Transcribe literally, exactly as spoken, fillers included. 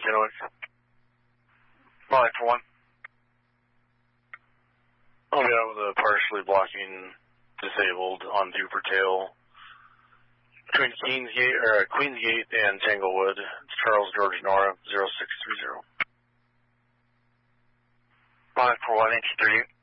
Kennewick. Molly for one. I'll be out with a partially blocking disabled on Duper Tail between Queensgate, or Queensgate and Tanglewood. It's Charles George Nora, zero six three zero. Molly for one, H three.